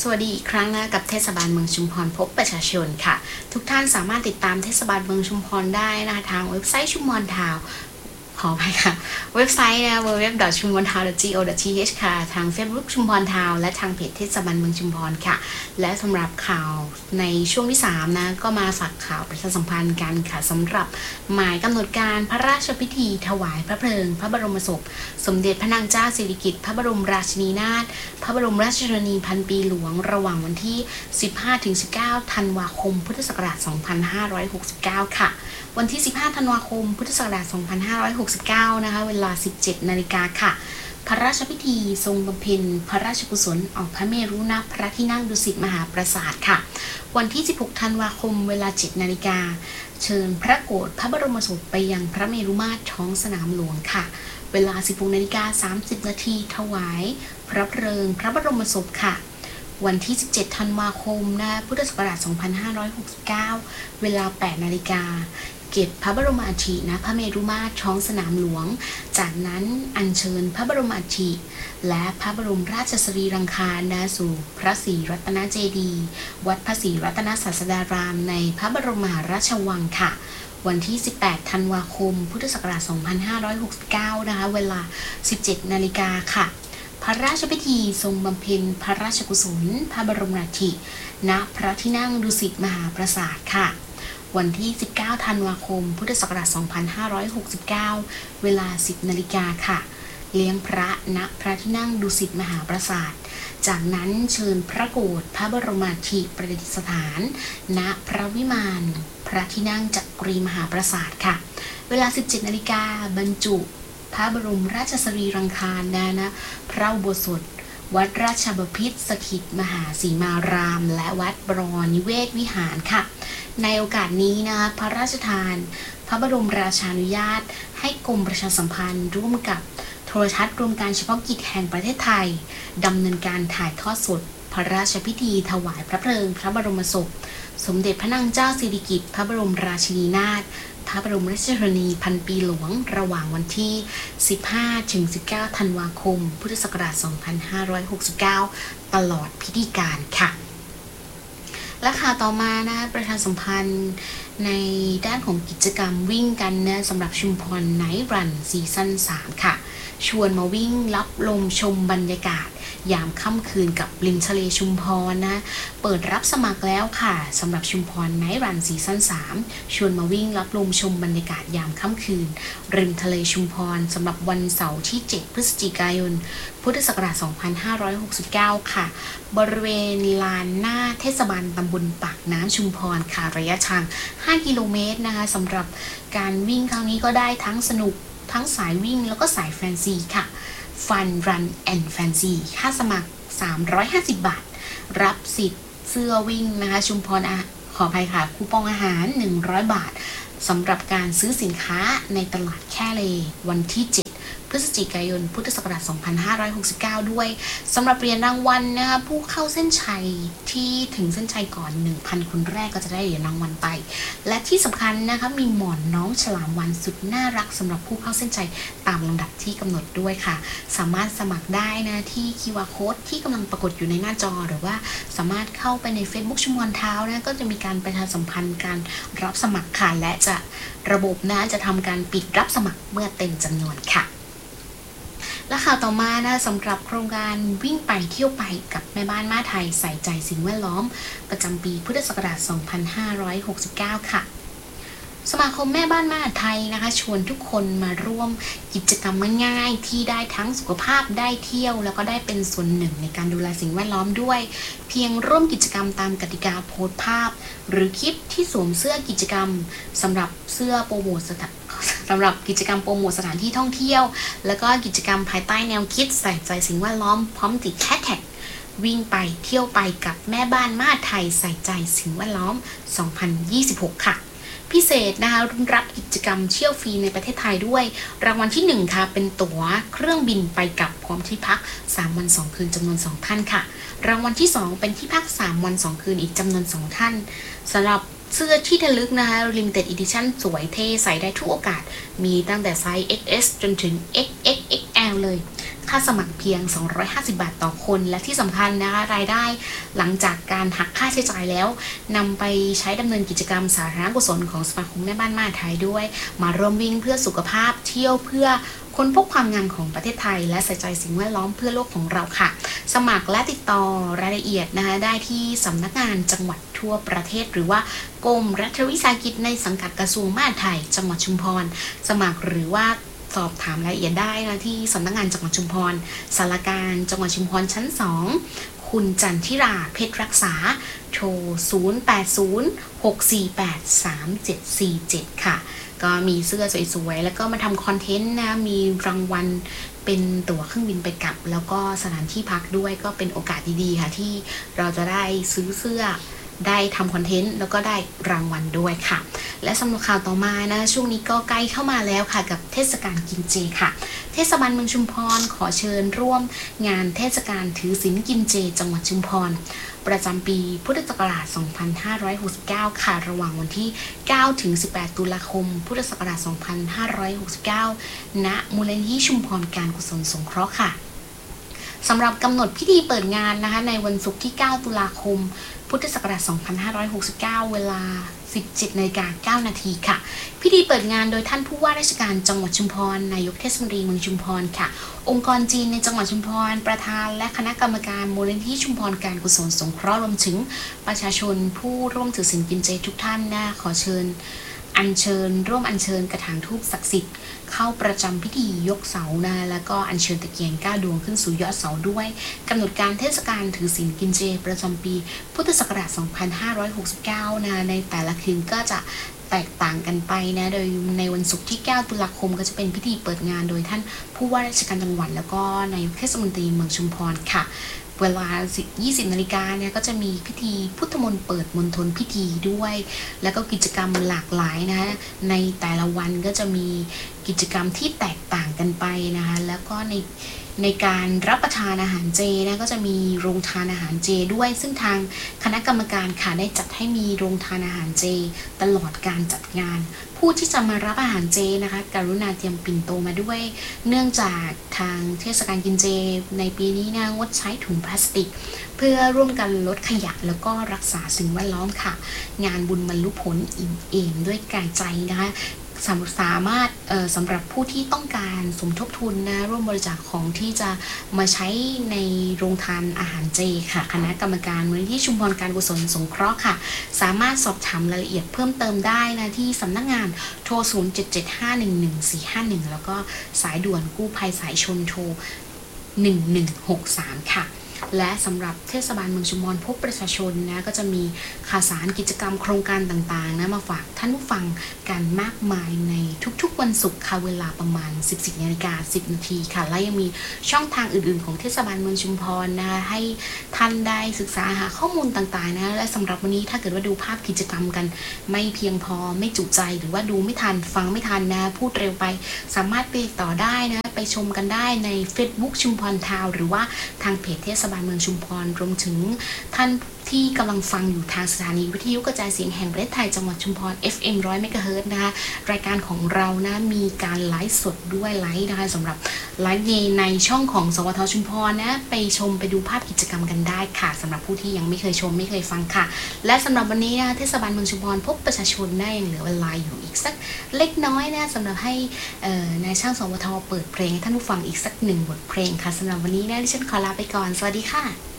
สวัสดีอีกครั้งนะกับเทศบาลเมืองชุมพรพบประชาชนค่ะทุกท่านสามารถติดตามเทศบาลเมืองชุมพรได้นะคะทางเว็บไซต์ชุมพรทาวน์ขอไปค่ะเว็บไซต์นะ www.chumphontown.go.th ค่ะทาง Facebook ชุมพรทาวน์และทางเพจเทศบาลเมืองชุมพรค่ะและสำหรับข่าวในช่วงที่3นะก็มาฝากข่าวประชาสัมพันธ์กันค่ะสำหรับหมายกำหนดการพระราชพิธีถวายพระเพลิงพระบรมศพสมเด็จพระนางเจ้าสิริกิติ์พระบรมราชินีนาถพระบรมราชชนนีพันปีหลวงระหว่างวันที่ 15-19 ธันวาคมพุทธศักราช 2569 ค่ะวันที่ 15 ธันวาคม พุทธศักราช 2569 นะคะ เวลา 17 นาฬิกาค่ะ พระราชพิธีทรงบำเพ็ญพระราชกุศลออกพระเมรุณพระที่นั่งดุสิตมหาปราสาทค่ะ วันที่ 16 ธันวาคม เวลา 7 นาฬิกา เชิญพระโกรธพระบรมศพไปยังพระเมรุมาตรท้องสนามหลวงค่ะ เวลา 16 นาฬิกา 30 นาทีถวายพระเพลิงพระบรมศพค่ะวันที่ 17 ธันวาคมนะพุทธศักราช 2569 เวลา 8 นาฬิกา เก็บพระบรมอัฐิณพระเมรุมาตรท้องสนามหลวง จากนั้นอัญเชิญพระบรมอัฐิและพระบรมราชสรีรังคารณสู่พระศรีรัตนเจดีย์วัดพระศรีรัตนศาสดารามในพระบรมมหาราชวังค่ะ วันที่ 18 ธันวาคม พุทธศักราช 2569 นะคะ เวลา 17 นาฬิกาค่ะพระราชพิธีทรงบำเพ็ญพระราชกุศลพระบรมราธิณพระที่นั่งดุสิตมหาปราสาทค่ะวันที่ 19 ธันวาคม พุทธศักราช 2569 เวลา 10 นาฬิกาค่ะเลี้ยงพระณพระที่นั่งดุสิตมหาปราสาทจากนั้นเชิญพระโกรธพระบรมอัฐิประดิษฐานณพระวิมานพระที่นั่งจักรีมหาปราสาทค่ะเวลา 17 นาฬิกาบรรจุพระบรมราชสรีรังคารณพระอุโบสถวัดราชบพิตรสถิตมหาสีมารามและวัดบรมนิเวศวิหารค่ะในโอกาสนี้นะคะพระราชทานพระบรมราชานุญาตให้กรมประชาสัมพันธ์ร่วมกับโทรทัศน์รวมการเฉพาะกิจแห่งประเทศไทยดำเนินการถ่ายทอดสดพระราชพิธีถวายพระเพลิงพระบรมศพสมเด็จพระนางเจ้าสิริกิติ์พระบรมราชินีนาถพระบรมราชชนนีพันปีหลวงระหว่างวันที่ 15-19 ธันวาคม พุทธศักราช 2569 ตลอดพิธีการค่ะและข่าวต่อมานะประชาสัมพันธ์ในด้านของกิจกรรมวิ่งกันนะสำหรับชุมพรไนท์รันซีซั่น 3 ค่ะชวนมาวิ่งรับลมชมบรรยากาศยามค่ำคืนกับริมทะเลชุมพรนะเปิดรับสมัครแล้วค่ะสำหรับชุมพรไนท์รันซีซั่น 3 ชวนมาวิ่งรับลมชมบรรยากาศยามค่ำคืนริมทะเลชุมพรสำหรับวันเสาร์ที่ 7 พฤศจิกายน พุทธศักราช 2569 ค่ะบริเวณลานหน้าเทศบาลตำบลปากน้ำชุมพรค่ะระยะทาง 5 กิโลเมตรนะคะสำหรับการวิ่งครั้งนี้ก็ได้ทั้งสนุกทั้งสายวิ่งแล้วก็สายแฟนซีค่ะ Fun Run and Fancy ค่าสมัคร 350 บาท รับสิทธิ์เสื้อวิ่งนะคะชุมพรขออภัยค่ะคูปองอาหาร 100 บาทสำหรับการซื้อสินค้าในตลาดแค่เลวันที่ 7 พฤศจิกายน พุทธศักราช 2569 ด้วยสำหรับเหรียญรางวัลนะคะผู้เข้าเส้นชัยที่ถึงเส้นชัยก่อน 1,000 คนแรกก็จะได้เหรียญรางวัลไปและที่สำคัญนะคะมีหมอนน้องฉลามวาฬสุดน่ารักสำหรับผู้เข้าเส้นชัยตามลำดับที่กำหนดด้วยค่ะสามารถสมัครได้นะที่ QR Code ที่กำลังปรากฏอยู่ในหน้าจอหรือว่าสามารถเข้าไปใน Facebook ชุมพรเท้านะก็จะมีการประชาสัมพันธ์การรับสมัครค่ะและจะระบบนะจะทำการปิดรับสมัครเมื่อเต็มจำนวนค่ะและข่าวต่อมานะสำหรับโครงการวิ่งไปเที่ยวไปกับแม่บ้านมาไทยใส่ใจสิ่งแวดล้อมประจำปีพุทธศักราช 2569 ค่ะสมาคมแม่บ้านมาไทยนะคะชวนทุกคนมาร่วมกิจกรรมง่ายๆที่ได้ทั้งสุขภาพได้เที่ยวแล้วก็ได้เป็นส่วนหนึ่งในการดูแลสิ่งแวดล้อมด้วยเพียงร่วมกิจกรรมตามกติกาโพสต์ภาพหรือคลิปที่สวมเสื้อกิจกรรมสำหรับเสื้อโปรโมทสำหรับกิจกรรมโปรโมทสถานที่ท่องเที่ยวแล้วก็กิจกรรมภายใต้แนวคิดใส่ใจสิ่งแวดล้อมพร้อมติดแฮชแท็กวิ่งไปเที่ยวไปกับแม่บ้านมาไทยใส่ใจสิ่งแวดล้อม 2026 ค่ะพิเศษนะคะรับกิจกรรมเที่ยวฟรีในประเทศไทยด้วยรางวัลที่ 1 ค่ะเป็นตั๋วเครื่องบินไปกับพร้อมที่พัก3 วัน 2 คืนจำนวน 2 ท่านค่ะรางวัลที่ 2 เป็นที่พัก3 วัน 2 คืนอีกจำนวน 2 ท่านสำหรับเสื้อที่ระลึกนะคะ Limited Edition สวยเท่ใส่ได้ทุกโอกาสมีตั้งแต่ไซส์ XS จนถึง XXXL เลยค่าสมัครเพียง250 บาทต่อคนและที่สำคัญนะคะรายได้หลังจากการหักค่าใช้จ่ายแล้วนำไปใช้ดำเนินกิจกรรมสาธารณกุศลของสมาคมแม่บ้านมหาไทยด้วยมาร่วมวิ่งเพื่อสุขภาพเที่ยวเพื่อค้นพบความงามของประเทศไทยและใส่ใจสิ่งแวดล้อมเพื่อโลกของเราค่ะสมัครและติดต่อรายละเอียดนะคะได้ที่สำนักงานจังหวัดทั่วประเทศหรือว่ากรมรัฐวิสาหกิจในสังกัดกระทรวงมหาดไทยจังหวัดชุมพรสมัครหรือว่าสอบถามรายละเอียดได้นะที่สำนักงานจังหวัดชุมพรสารการจังหวัดชุมพรชั้น2คุณจันทิราเพชรรักษาโทร0806483747ค่ะก็มีเสื้อสวยๆแล้วก็มาทำคอนเทนต์นะมีรางวัลเป็นตั๋วเครื่องบินไปกลับแล้วก็สถานที่พักด้วยก็เป็นโอกาสดีๆค่ะที่เราจะได้ซื้อเสื้อได้ทำคอนเทนต์แล้วก็ได้รางวัลด้วยค่ะและสำหรับข่าวต่อมานะช่วงนี้ก็ใกล้เข้ามาแล้วค่ะกับเทศกาลกินเจค่ะเทศบาลเมืองชุมพรขอเชิญร่วมงานเทศกาลถือศีลกินเจจังหวัดชุมพรประจำปีพุทธศักราช 2569 ค่ะระหว่างวันที่ 9 ถึง 18 ตุลาคม พุทธศักราช 2569 ณ มูลนิธิชุมพรการกุศลสงเคราะห์ค่ะสำหรับกำหนดพิธีเปิดงานนะคะในวันศุกร์ที่ 9 ตุลาคม พุทธศักราช 2569 เวลา 17:09 นาทีค่ะพิธีเปิดงานโดยท่านผู้ว่าราชการจังหวัดชุมพรนายกเทศมนตรีเมืองชุมพรค่ะองค์กรจีนในจังหวัดชุมพรประธานและคณะกรรมการมูลนิธิชุมพรการกุศลสงเคราะห์รวมถึงประชาชนผู้ร่วมถือศีลกินเจทุกท่านนะขอเชิญร่วมอัญเชิญกระถางธูปศักดิ์สิทธิ์เข้าประจำพิธียกเสานะแล้วก็อัญเชิญตะเกียง9 ดวงขึ้นสู่ยอดเสาด้วยกำหนดการเทศกาลถือศีลกินเจประจำปีพุทธศักราช 2569 นะในแต่ละคืนก็จะแตกต่างกันไปนะโดยในวันศุกร์ที่ 9 ตุลาคมก็จะเป็นพิธีเปิดงานโดยท่านผู้ว่าราชการจังหวัดแล้วก็นายกเทศมนตรีเมืองชุมพรค่ะเวลา 20 นาฬิกาเนี่ยก็จะมีพิธีพุทธมนต์เปิดมณฑลพิธีด้วยแล้วก็กิจกรรมหลากหลายนะในแต่ละวันก็จะมีกิจกรรมที่แตกต่างกันไปนะคะแล้วก็ในการรับประทานอาหารเจนะก็จะมีโรงทานอาหารเจด้วยซึ่งทางคณะกรรมการค่ะได้จัดให้มีโรงทานอาหารเจตลอดการจัดงานผู้ที่จะมารับอาหารเจนะคะกรุณาเตรียมปิ่นโตมาด้วยเนื่องจากทางเทศกาลกินเจในปีนี้นะงดใช้ถุงพลาสติกเพื่อร่วมกันลดขยะแล้วก็รักษาสิ่งแวดล้อมค่ะงานบุญบรรลุผลอิ่มเอมด้วยกายใจนะคะสามารถสำหรับผู้ที่ต้องการสมทบทุนนะร่วมบริจาคของที่จะมาใช้ในโรงทานอาหารเจค่ะคณะกรรมการมูลนิธิชุมพรการกุศลสงเคราะห์ค่ะสามารถสอบถามรายละเอียดเพิ่มเติมได้นะที่สำนักงานโทร 0775111451 แล้วก็สายด่วนกู้ภัยสายชนโทร 1163 ค่ะและสำหรับเทศบาลเมืองชุมพรพบประชาชนนะก็จะมีข่าวสารกิจกรรมโครงการต่างๆนะมาฝากท่านผู้ฟังกันมากมายในทุกๆวันศุกร์ค่ะเวลาประมาณ 14:10 นาทีค่ะและยังมีช่องทางอื่นๆของเทศบาลเมืองชุมพรนะคะให้ท่านได้ศึกษาหาข้อมูลต่างๆนะและสำหรับวันนี้ถ้าเกิดว่าดูภาพกิจกรรมกันไม่เพียงพอไม่จุใจหรือว่าดูไม่ทันฟังไม่ทันนะพูดเร็วไปสามารถไปต่อได้นะไปชมกันได้ใน Facebook ชุมพรทาวน์หรือว่าทางเพจเทศบาลเมืองชุมพรรวมถึงท่านที่กำลังฟังอยู่ทางสถานีวิทยุกระจายเสียงแห่งประเทศไทยจังหวัดชุมพร FM 100 เมกะเฮิรตซ์นะคะรายการของเรานะมีการไลฟ์สดด้วยไลฟ์นะคะสำหรับไลฟ์ในช่องของสวทชุมพรนะไปชมไปดูภาพกิจกรรมกันได้ค่ะสำหรับผู้ที่ยังไม่เคยชมไม่เคยฟังค่ะและสำหรับวันนี้นะเทศบาลเมืองชุมพรพบประชาชนได้ยังเหลือเวลาอยู่อีกสักเล็กน้อยนะสำหรับให้นายช่างสวทเปิดเพลงให้ท่านผู้ฟังอีกสัก1 บทเพลงค่ะสำหรับวันนี้นะดิฉันขอลาไปก่อนสวัสดีค่ะ